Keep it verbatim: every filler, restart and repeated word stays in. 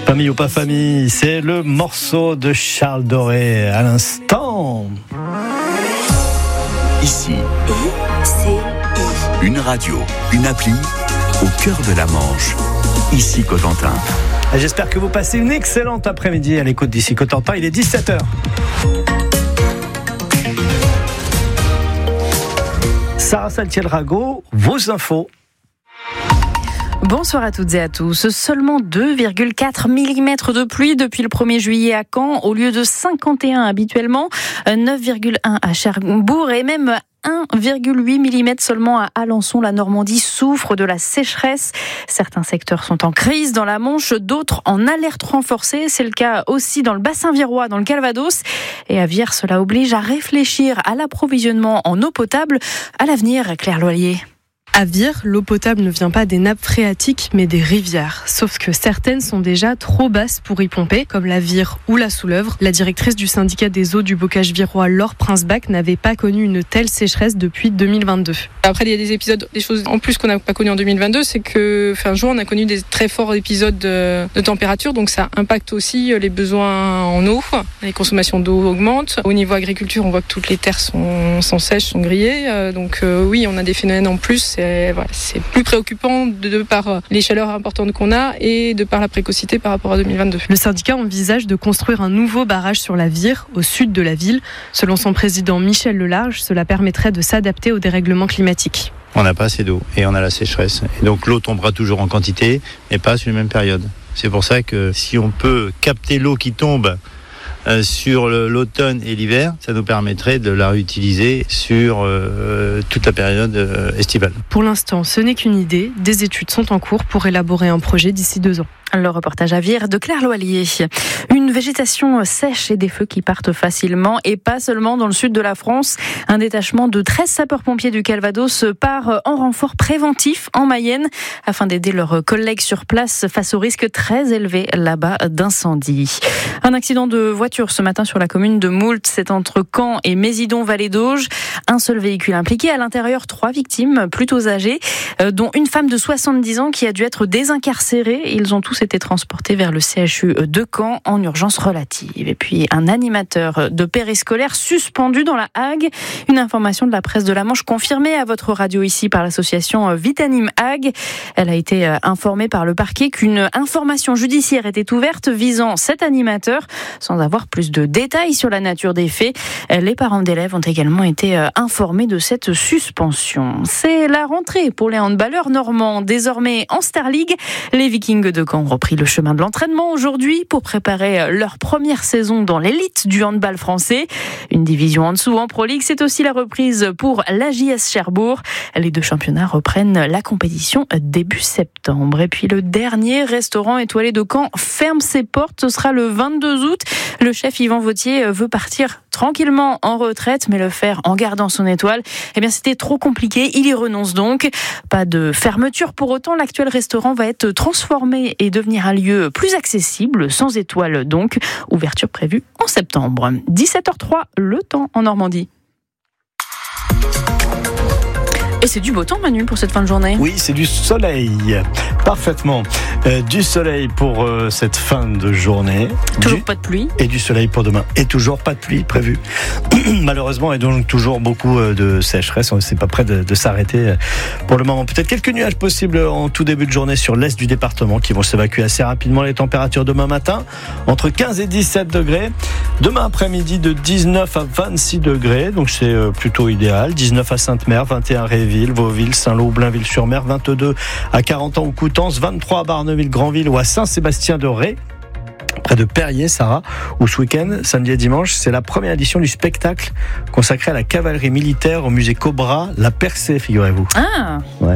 Famille ou pas famille, c'est le morceau de Charles Doré à l'instant. Ici, I, C, I. une radio, une appli au cœur de la Manche. Ici Cotentin. J'espère que vous passez une excellente après-midi à l'écoute d'Ici Cotentin. Il est dix-sept heures. Sarah Saltiel-Rago, vos infos. Bonsoir à toutes et à tous. Seulement deux virgule quatre millimètres de pluie depuis le premier juillet à Caen, au lieu de cinquante et un habituellement, neuf virgule un à Cherbourg et même un virgule huit millimètres seulement à Alençon. La Normandie souffre de la sécheresse. Certains secteurs sont en crise dans la Manche, d'autres en alerte renforcée. C'est le cas aussi dans le bassin virois, dans le Calvados. Et à Vire, cela oblige à réfléchir à l'approvisionnement en eau potable à l'avenir. Claire Loyer. À Vire, l'eau potable ne vient pas des nappes phréatiques, mais des rivières. Sauf que certaines sont déjà trop basses pour y pomper, comme la Vire ou la Souleuvre. La directrice du syndicat des eaux du bocage virois, Laure Princebach, n'avait pas connu une telle sécheresse depuis deux mille vingt-deux. Après, il y a des épisodes, des choses en plus qu'on n'a pas connues en deux mille vingt-deux, c'est que, enfin, un jour, on a connu des très forts épisodes de, de température, donc ça impacte aussi les besoins en eau. Les consommations d'eau augmentent. Au niveau agriculture, on voit que toutes les terres sont, sont sèches, sont grillées. Donc euh, oui, on a des phénomènes en plus. C'est Voilà, c'est plus préoccupant de, de par les chaleurs importantes qu'on a et de par la précocité par rapport à deux mille vingt-deux. Le syndicat envisage de construire un nouveau barrage sur la Vire, au sud de la ville. Selon son président Michel Lelarge, cela permettrait de s'adapter au dérèglement climatique. On n'a pas assez d'eau et on a la sécheresse. Et donc l'eau tombera toujours en quantité, mais pas sur les mêmes périodes. C'est pour ça que si on peut capter l'eau qui tombe Euh, sur le, l'automne et l'hiver, ça nous permettrait de la réutiliser sur euh, toute la période euh, estivale. Pour l'instant, ce n'est qu'une idée. Des études sont en cours pour élaborer un projet d'ici deux ans. Le reportage à Vire de Claire Loyer. Une végétation sèche et des feux qui partent facilement, et pas seulement dans le sud de la France. Un détachement de treize sapeurs-pompiers du Calvados part en renfort préventif en Mayenne afin d'aider leurs collègues sur place face au risque très élevé là-bas d'incendie. Un accident de voiture ce matin sur la commune de Moult, c'est entre Caen et Mésidon-Vallée d'Auge. Un seul véhicule impliqué, à l'intérieur trois victimes plutôt âgées, dont une femme de soixante-dix ans qui a dû être désincarcérée. Ils ont tous été transportés vers le C H U de Caen en urgence relative. Et puis un animateur de périscolaire suspendu dans la Hague. Une information de la presse de la Manche confirmée à votre radio ici par l'association Vitanime Hague. Elle a été informée par le parquet qu'une information judiciaire était ouverte visant cet animateur, sans avoir plus de détails sur la nature des faits. Les parents d'élèves ont également été informés de cette suspension. C'est la rentrée pour les handballeurs normands. Désormais en Star League, les Vikings de Caen ont repris le chemin de l'entraînement aujourd'hui pour préparer leur première saison dans l'élite du handball français. Une division en dessous en Pro League, c'est aussi la reprise pour l'A J S Cherbourg. Les deux championnats reprennent la compétition début septembre. Et puis le dernier restaurant étoilé de Caen ferme ses portes. Ce sera le vingt-deux août. Le chef Yvan Vautier veut partir tranquillement en retraite, mais le faire en gardant son étoile, eh bien c'était trop compliqué. Il y renonce donc. Pas de fermeture pour autant. L'actuel restaurant va être transformé et devenir un lieu plus accessible, sans étoile donc. Ouverture prévue en septembre. dix-sept heures trois, le temps en Normandie. Et c'est du beau temps, Manu, pour cette fin de journée. Oui, c'est du soleil. Parfaitement. Euh, du soleil pour euh, cette fin de journée. Toujours du... pas de pluie. Et du soleil pour demain. Et toujours pas de pluie prévue. Malheureusement, et donc toujours beaucoup de sécheresse. C'est pas prêt de, de s'arrêter pour le moment. Peut-être quelques nuages possibles en tout début de journée sur l'est du département qui vont s'évacuer assez rapidement. Les températures demain matin, entre quinze et dix-sept degrés. Demain après-midi, de dix-neuf à vingt-six degrés. Donc c'est plutôt idéal. dix-neuf à Sainte-Mère, vingt et un à Réville, Vauville, Saint-Lô, Blainville-sur-Mer, vingt-deux à Carentan ou Coutances, vingt-trois à Barneville, Granville ou à Saint-Sébastien-de-Ré. Près de Perrier, Sarah, où ce week-end, samedi et dimanche, c'est la première édition du spectacle consacré à la cavalerie militaire au musée Cobra, La Percée, figurez-vous. Ah ouais.